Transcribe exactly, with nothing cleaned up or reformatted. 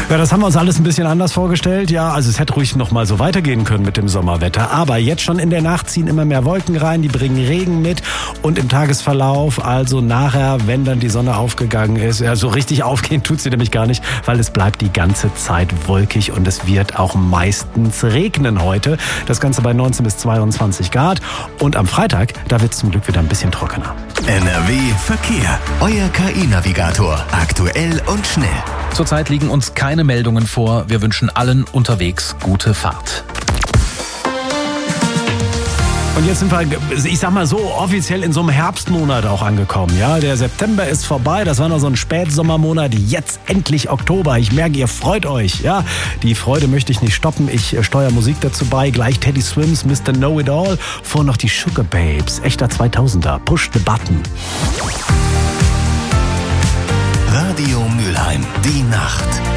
Ja, das haben wir uns alles ein bisschen anders vorgestellt. Ja, also es hätte ruhig noch mal so weitergehen können mit dem Sommerwetter. Aber jetzt schon in der Nacht ziehen immer mehr Wolken rein, die bringen Regen mit. Und im Tagesverlauf, also nachher, wenn dann die Sonne aufgegangen ist, ja, so richtig aufgehen tut sie nämlich gar nicht, weil es bleibt die ganze Zeit wolkig und es wird auch meistens regnen heute. Das Ganze bei neunzehn bis zweiundzwanzig Grad. Und am Freitag, da wird es zum Glück wieder ein bisschen trockener. N R W Verkehr. Euer K I-Navigator. Aktuell und schnell. Zurzeit liegen uns keine Meldungen vor. Wir wünschen allen unterwegs gute Fahrt. Und jetzt sind wir, ich sag mal so, offiziell in so einem Herbstmonat auch angekommen. Ja, der September ist vorbei, das war noch so ein Spätsommermonat, jetzt endlich Oktober. Ich merke, ihr freut euch. Ja, die Freude möchte ich nicht stoppen. Ich äh, steuere Musik dazu bei. Gleich Teddy Swims, Mister Know-It-All. Vor noch die Sugar Babes, echter zweitausender. Push the button. Radio Mülheim, die Nacht.